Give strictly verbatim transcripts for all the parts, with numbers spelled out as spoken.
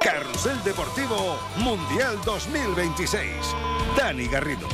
Carrusel Deportivo Mundial dos mil veintiséis. Dani Garrido.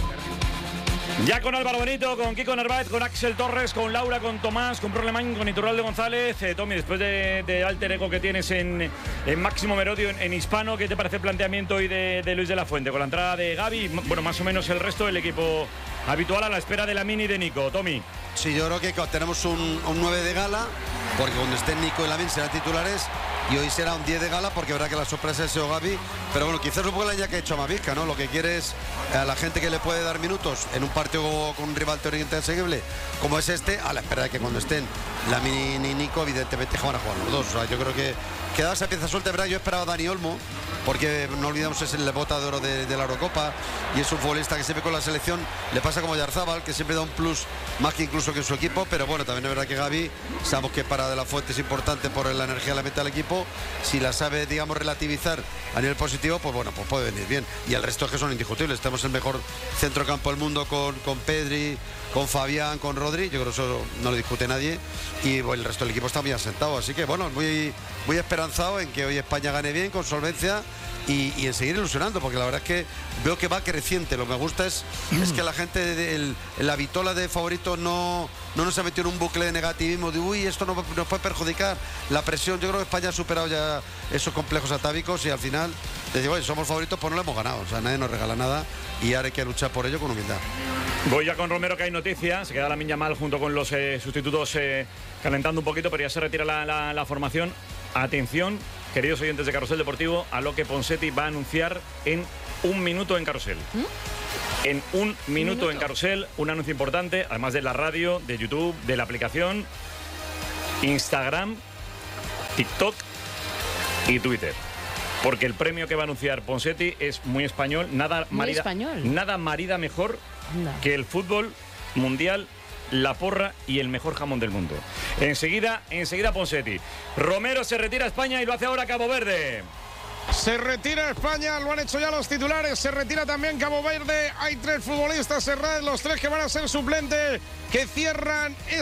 Ya con Álvaro Benito, con Kiko Narváez, con Axel Torres, con Laura, con Tomás, con Problemán, con Iturralde González. Eh, Tommy, después de, de alter ego que tienes en, en Máximo Merodio, en, en hispano, ¿qué te parece el planteamiento hoy de, de Luis de la Fuente? Con la entrada de Gavi, bueno, más o menos el resto del equipo habitual a la espera de la Mini de Nico. Tommy. Sí, yo creo que tenemos un, un nueve de gala, porque cuando estén Nico y Lamin serán titulares, y hoy será un diez de gala, porque verá que la sorpresa es Gavi. Pero bueno, quizás un poco la que ha hecho Mavisca, ¿no? Lo que quiere es a la gente que le puede dar minutos en un partido con un rival teóricamente asequible como es este, a la espera de que cuando estén Lamin y Nico, evidentemente van a jugar los dos. O sea, yo creo que quedaba esa pieza suelta, ¿verdad? Yo esperaba a Dani Olmo, porque no olvidamos es el bota de oro de, de la Eurocopa, y es un futbolista que siempre con la selección le pasa como Yarzábal, que siempre da un plus más que incluso que en su equipo. Pero bueno, también es verdad que Gavi, sabemos que para De la Fuente es importante por la energía que le mete al equipo. Si la sabe, digamos, relativizar a nivel positivo, pues bueno, pues puede venir bien. Y el resto es que son indiscutibles. Tenemos el mejor centrocampo del mundo con, con Pedri, con Fabián, con Rodri. Yo creo que eso no lo discute nadie. Y bueno, el resto del equipo está muy asentado. Así que bueno, muy, muy esperanzado en que hoy España gane bien, con solvencia. Y, y en seguir ilusionando, porque la verdad es que veo que va creciente. Lo que me gusta es, es que la gente, el, la vitola de favorito no, no nos ha metido en un bucle de negativismo, de uy, esto nos, nos puede perjudicar. La presión, yo creo que España ha superado ya esos complejos atávicos y al final, te digo, oye, somos favoritos, pues no lo hemos ganado. O sea, nadie nos regala nada y ahora hay que luchar por ello con humildad. Voy ya con Romero, que hay noticias. Se queda Lamine Yamal junto con los eh, sustitutos eh, calentando un poquito, pero ya se retira la, la, la formación. Atención, queridos oyentes de Carrusel Deportivo, a lo que Ponseti va a anunciar en un minuto en Carrusel. ¿Mm? En un minuto, ¿Un minuto en Carrusel, un anuncio importante, además de la radio, de YouTube, de la aplicación, Instagram, TikTok y Twitter. Porque el premio que va a anunciar Ponseti es muy español, nada muy marida, español. nada marida mejor no. que el fútbol mundial, la porra y el mejor jamón del mundo. Enseguida, enseguida Ponseti. Romero se retira a España y lo hace ahora Cabo Verde. Se retira España, lo han hecho ya los titulares. Se retira también Cabo Verde. Hay tres futbolistas cerrados, los tres que van a ser suplentes, que cierran